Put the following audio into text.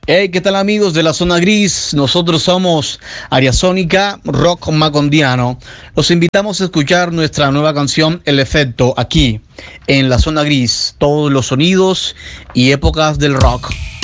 Hey, ¿qué tal amigos de la zona gris? Nosotros somos Área Sónica Rock Macondiano. Los invitamos a escuchar nuestra nueva canción El Efecto aquí en la zona gris. Todos los sonidos y épocas del rock.